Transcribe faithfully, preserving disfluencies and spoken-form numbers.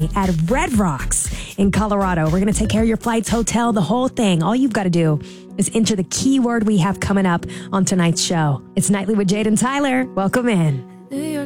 stay at Red Rocks in Colorado. We're going to take care of your flights, hotel, the whole thing. All you've got to do is enter the keyword we have coming up on tonight's show. It's Nightly with Jade and Tyler. Welcome in.